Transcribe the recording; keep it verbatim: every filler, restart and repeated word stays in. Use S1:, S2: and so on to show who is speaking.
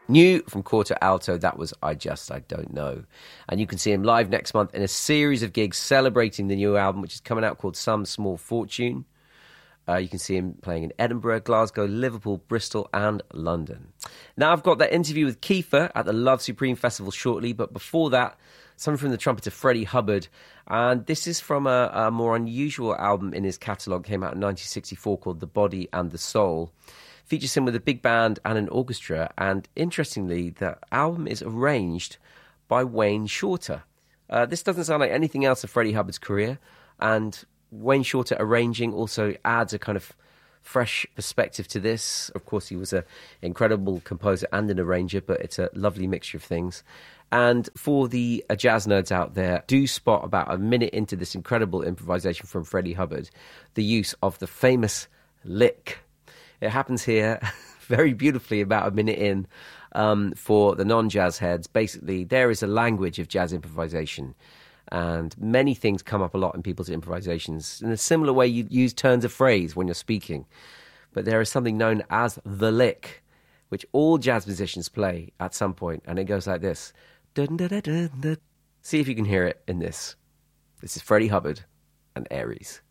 S1: New from Quarto Alto, that was I Just, I Don't Know. And you can see him live next month in a series of gigs celebrating the new album, which is coming out, called Some Small Fortune. Uh, you can see him playing in Edinburgh, Glasgow, Liverpool, Bristol and London. Now I've got that interview with Kiefer at the Love Supreme Festival shortly, but before that, something from the trumpeter Freddie Hubbard. And this is from a, a more unusual album in his catalogue, came out in nineteen sixty-four, called The Body and the Soul. Features him with a big band and an orchestra, and interestingly, the album is arranged by Wayne Shorter. Uh, this doesn't sound like anything else of Freddie Hubbard's career, and Wayne Shorter arranging also adds a kind of fresh perspective to this. Of course, he was an incredible composer and an arranger, but it's a lovely mixture of things. And for the uh, jazz nerds out there, do spot about a minute into this incredible improvisation from Freddie Hubbard, the use of the famous lick. It happens here very beautifully about a minute in. Um, for the non-jazz heads, basically, there is a language of jazz improvisation. And many things come up a lot in people's improvisations. In a similar way, you use turns of phrase when you're speaking. But there is something known as the lick, which all jazz musicians play at some point. And it goes like this. See if you can hear it in this. This is Freddie Hubbard and Aries.